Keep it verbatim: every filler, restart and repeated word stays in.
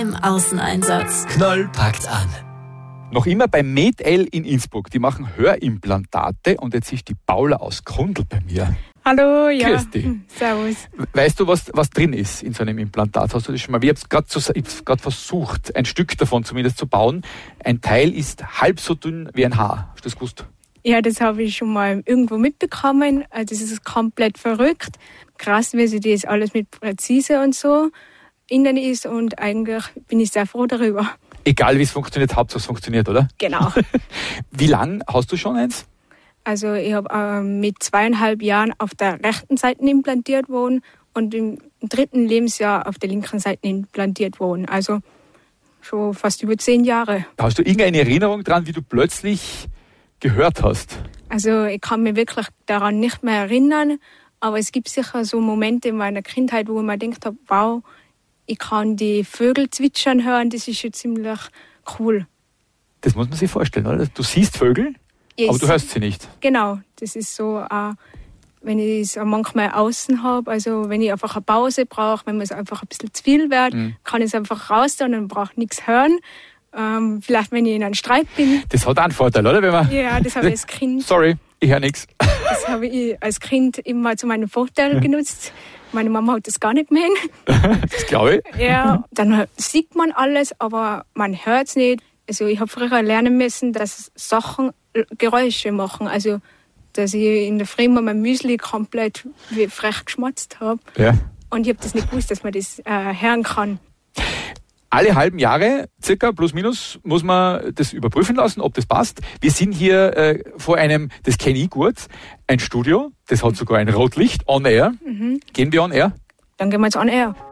im Außeneinsatz. Knoll packt an. Noch immer bei MedL in Innsbruck. Die machen Hörimplantate und jetzt ist die Paula aus Kundl bei mir. Hallo, ja. Grüß dich. Servus. Weißt du, was, was drin ist in so einem Implantat? Hast du das schon mal? Ich habe es gerade versucht, ein Stück davon zumindest zu bauen. Ein Teil ist halb so dünn wie ein Haar. Hast du das gewusst? Ja, das habe ich schon mal irgendwo mitbekommen. Also das ist komplett verrückt. Krass, wie sich das alles mit Präzise und so innen ist. Und eigentlich bin ich sehr froh darüber. Egal wie es funktioniert, Hauptsache es funktioniert, oder? Genau. Wie lang hast du schon eins? Also ich habe äh, mit zweieinhalb Jahren auf der rechten Seite implantiert worden und im dritten Lebensjahr auf der linken Seite implantiert worden. Also schon fast über zehn Jahre. Hast du irgendeine Erinnerung dran, wie du plötzlich gehört hast? Also ich kann mich wirklich daran nicht mehr erinnern, aber es gibt sicher so Momente in meiner Kindheit, wo man denkt, wow, ich kann die Vögel zwitschern hören, das ist schon ziemlich cool. Das muss man sich vorstellen, oder? Du siehst Vögel, yes, aber du hörst sie nicht. Genau, das ist so, äh, wenn ich es manchmal außen habe, also wenn ich einfach eine Pause brauche, wenn mir es einfach ein bisschen zu viel wird, mhm. kann ich es einfach raus tun und brauche nichts hören. Ähm, vielleicht, wenn ich in einem Streit bin. Das hat auch einen Vorteil, oder? Wenn man ja, das habe ich als Kind. Sorry, ich höre nichts. Das habe ich als Kind immer zu meinem Vorteil genutzt. Meine Mama hat das gar nicht mehr. Das glaube ich. Ja, dann sieht man alles, aber man hört es nicht. Also ich habe früher lernen müssen, dass Sachen Geräusche machen. Also, dass ich in der Früh mal mein Müsli komplett wie frech geschmatzt habe. Ja. Und ich habe das nicht gewusst, dass man das äh, hören kann. Alle halben Jahre, circa plus minus, muss man das überprüfen lassen, ob das passt. Wir sind hier äh, vor einem, das kenne ich gut, ein Studio, das hat sogar ein Rotlicht, on air. Mhm. Gehen wir on air? Dann gehen wir jetzt on air.